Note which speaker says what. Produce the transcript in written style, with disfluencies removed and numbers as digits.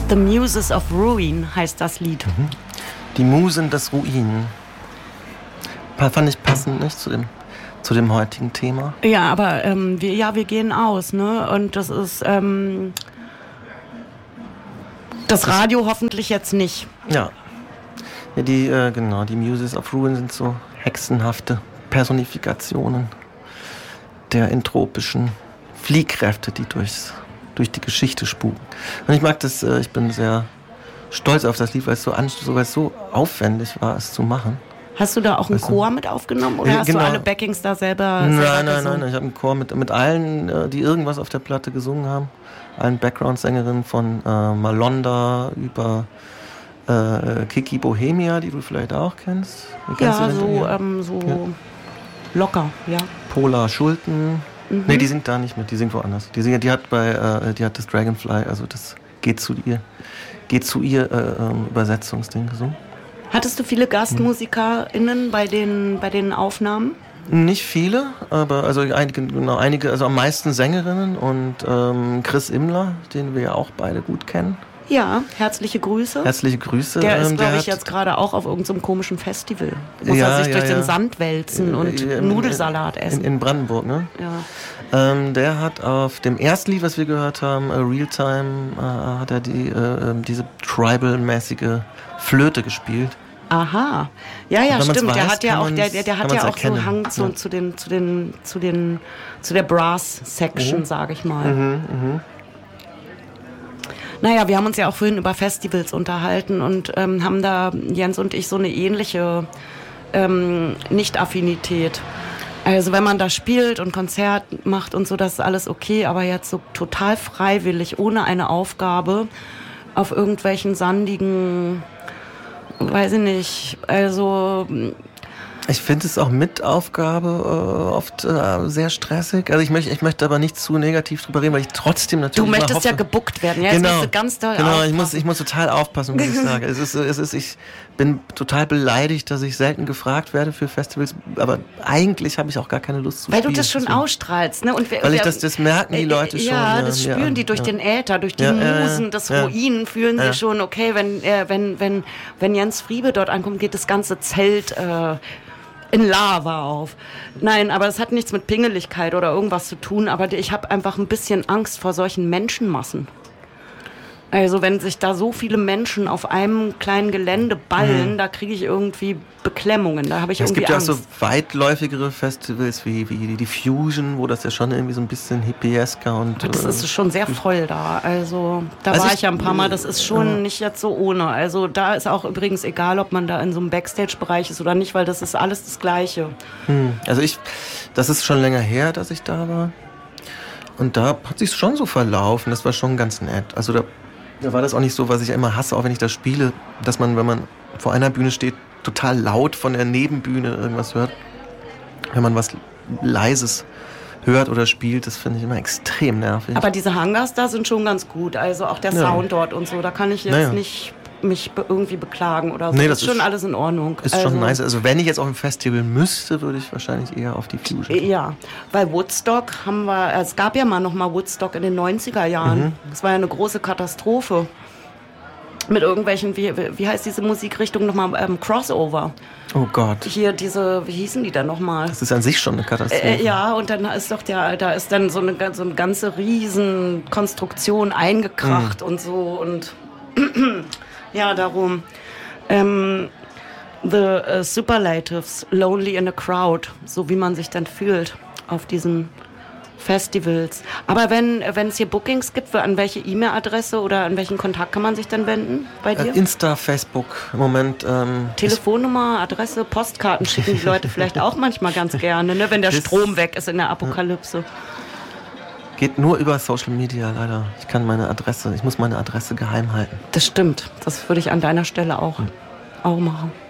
Speaker 1: The Muses of Ruin heißt das Lied.
Speaker 2: Die Musen des Ruin. Fand ich passend, nicht? Zu dem heutigen Thema.
Speaker 1: Ja, aber wir gehen aus, ne? Und das ist das Radio hoffentlich jetzt nicht.
Speaker 2: Ja. Die Muses of Ruin sind so hexenhafte Personifikationen der entropischen Fliehkräfte, die durch die Geschichte spuken. Und ich mag das, ich bin sehr stolz auf das Lied, weil es so aufwendig war, es zu machen.
Speaker 1: Hast du da auch einen Chor mit aufgenommen oder hast du alle Backings da selber
Speaker 2: Nein, ich habe einen Chor mit allen, die irgendwas auf der Platte gesungen haben. Allen Background-Sängerinnen von Malonda über Kiki Bohemia, die du vielleicht auch kennst.
Speaker 1: Ja, locker, ja.
Speaker 2: Pola Schulten. Nee, die singt da nicht mit, die singt woanders. Die hat das Dragonfly, also das geht zu ihr Übersetzungsding gesungen.
Speaker 1: Hattest du viele GastmusikerInnen bei den Aufnahmen?
Speaker 2: Nicht viele, aber also einige, also am meisten Sängerinnen und Chris Immler, den wir ja auch beide gut kennen.
Speaker 1: Ja, herzliche Grüße.
Speaker 2: Herzliche Grüße.
Speaker 1: Der ist, glaube ich, jetzt gerade auch auf irgendeinem komischen Festival. Muss er sich durch den Sand wälzen und Nudelsalat essen.
Speaker 2: In Brandenburg, ne?
Speaker 1: Ja.
Speaker 2: Der hat auf dem ersten Lied, was wir gehört haben, Realtime, hat er diese Tribal-mäßige Flöte gespielt.
Speaker 1: Aha. Ja, stimmt. Der hat ja auch
Speaker 2: erkennen.
Speaker 1: so Hang zu der Brass-Section, sage ich mal. Naja, wir haben uns ja auch vorhin über Festivals unterhalten und haben da, Jens und ich, so eine ähnliche Nicht-Affinität. Also wenn man da spielt und Konzert macht und so, das ist alles okay, aber jetzt so total freiwillig, ohne eine Aufgabe, auf irgendwelchen sandigen, weiß ich nicht, also...
Speaker 2: Ich finde es auch mit Aufgabe oft sehr stressig. Also ich möchte aber nicht zu negativ drüber reden, weil ich trotzdem natürlich.
Speaker 1: Du möchtest ja gebuckt werden, ja?
Speaker 2: Genau,
Speaker 1: jetzt musst du ganz doll aufpassen.
Speaker 2: Ich muss total aufpassen, muss ich sagen. Ich bin total beleidigt, dass ich selten gefragt werde für Festivals, aber eigentlich habe ich auch gar keine Lust zu
Speaker 1: weil
Speaker 2: spielen.
Speaker 1: Du das schon ausstrahlst, ne? Und
Speaker 2: das merken die Leute schon.
Speaker 1: Ja, das spüren die durch den Äther, durch die Musen des Ruinen fühlen sie schon, okay, wenn Jens Friebe dort ankommt, geht das ganze Zelt in Lava auf. Nein, aber es hat nichts mit Pingeligkeit oder irgendwas zu tun, aber ich habe einfach ein bisschen Angst vor solchen Menschenmassen. Also wenn sich da so viele Menschen auf einem kleinen Gelände ballen, da kriege ich irgendwie Beklemmungen, da habe ich irgendwie Angst.
Speaker 2: Es gibt ja auch so weitläufigere Festivals wie die Fusion, wo das ja schon irgendwie so ein bisschen hippiesker und...
Speaker 1: Das ist schon sehr voll da, also da war ich ja ein paar Mal, das ist schon nicht jetzt so ohne. Also da ist auch übrigens egal, ob man da in so einem Backstage-Bereich ist oder nicht, weil das ist alles das Gleiche.
Speaker 2: Also das ist schon länger her, dass ich da war und da hat sich schon so verlaufen, das war schon ganz nett. Also da war das auch nicht so, was ich immer hasse, auch wenn ich das spiele, dass man, wenn man vor einer Bühne steht, total laut von der Nebenbühne irgendwas hört. Wenn man was Leises hört oder spielt, das finde ich immer extrem nervig.
Speaker 1: Aber diese Hangars da sind schon ganz gut, also auch der Sound dort und so, da kann ich jetzt nicht mich irgendwie beklagen oder so.
Speaker 2: Nee,
Speaker 1: das ist schon alles in Ordnung.
Speaker 2: Ist schon nice. Also wenn ich jetzt auf ein Festival müsste, würde ich wahrscheinlich eher auf die Fusion.
Speaker 1: Ja, weil Woodstock es gab ja mal noch Woodstock in den 90er Jahren. Das war ja eine große Katastrophe. Mit irgendwelchen, wie heißt diese Musikrichtung nochmal, Crossover.
Speaker 2: Oh Gott.
Speaker 1: Hier wie hießen die dann nochmal?
Speaker 2: Das ist an sich schon eine Katastrophe.
Speaker 1: Ja, und dann ist doch da ist dann so eine ganze Riesenkonstruktion eingekracht und so und ja, darum. The Superlatives, Lonely in a Crowd, so wie man sich dann fühlt auf diesen Festivals. Aber wenn es hier Bookings gibt, an welche E-Mail-Adresse oder an welchen Kontakt kann man sich dann wenden bei dir?
Speaker 2: Insta, Facebook, im Moment.
Speaker 1: Telefonnummer, Adresse, Postkarten schicken die Leute vielleicht auch manchmal ganz gerne, ne, wenn der Strom weg ist in der Apokalypse.
Speaker 2: Geht nur über Social Media, leider. Ich muss meine Adresse geheim halten.
Speaker 1: Das stimmt. Das würde ich an deiner Stelle auch machen.